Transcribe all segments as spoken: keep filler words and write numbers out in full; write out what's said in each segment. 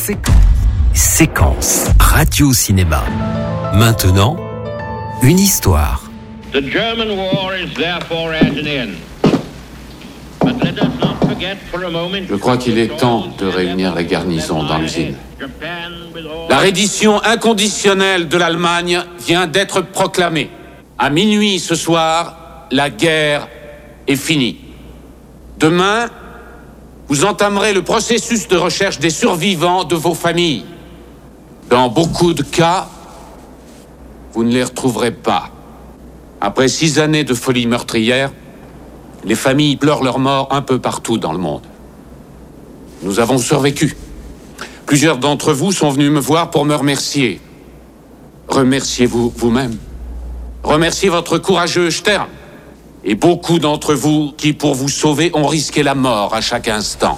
Séquence. Séquence radio-cinéma. Maintenant, une histoire. The German war is therefore at an end. But let us not forget for a moment. Je crois qu'il est temps de réunir les garnisons dans l'usine. La reddition inconditionnelle de l'Allemagne vient d'être proclamée. À minuit ce soir, la guerre est finie. Demain, vous entamerez le processus de recherche des survivants de vos familles. Dans beaucoup de cas, vous ne les retrouverez pas. Après six années de folie meurtrière, les familles pleurent leur mort un peu partout dans le monde. Nous avons survécu. Plusieurs d'entre vous sont venus me voir pour me remercier. Remerciez-vous vous-même. Remerciez votre courageux Stern. Et beaucoup d'entre vous qui, pour vous sauver, ont risqué la mort à chaque instant.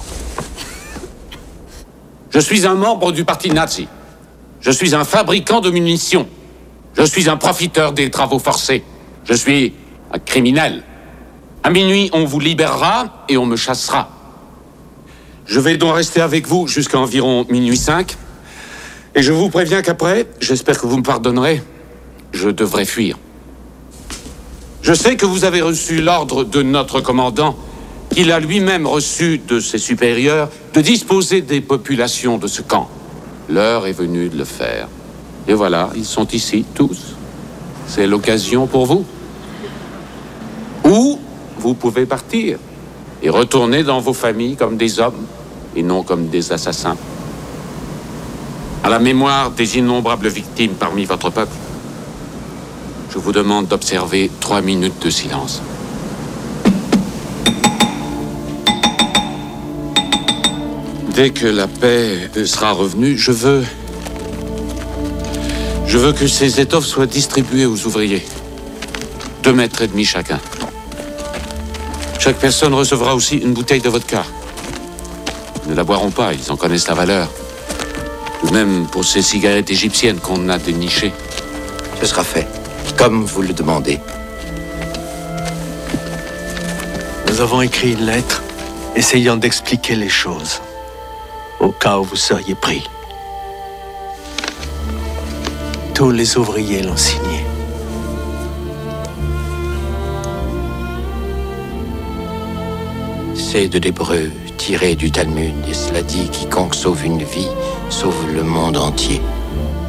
Je suis un membre du parti nazi. Je suis un fabricant de munitions. Je suis un profiteur des travaux forcés. Je suis un criminel. À minuit, on vous libérera et on me chassera. Je vais donc rester avec vous jusqu'à environ minuit cinq. Et je vous préviens qu'après, j'espère que vous me pardonnerez, je devrai fuir. Je sais que vous avez reçu l'ordre de notre commandant, qu'il a lui-même reçu de ses supérieurs, de disposer des populations de ce camp. L'heure est venue de le faire. Et voilà, ils sont ici, tous. C'est l'occasion pour vous. Ou vous pouvez partir et retourner dans vos familles comme des hommes et non comme des assassins. À la mémoire des innombrables victimes parmi votre peuple, je vous demande d'observer trois minutes de silence. Dès que la paix sera revenue, je veux... Je veux que ces étoffes soient distribuées aux ouvriers. Deux mètres et demi chacun. Chaque personne recevra aussi une bouteille de vodka. Ils ne la boiront pas, ils en connaissent la valeur. De même pour ces cigarettes égyptiennes qu'on a dénichées. Ce sera fait, comme vous le demandez. Nous avons écrit une lettre essayant d'expliquer les choses, au cas où vous seriez pris. Tous les ouvriers l'ont signé. C'est de l'hébreu tiré du Talmud, et cela dit quiconque sauve une vie sauve le monde entier.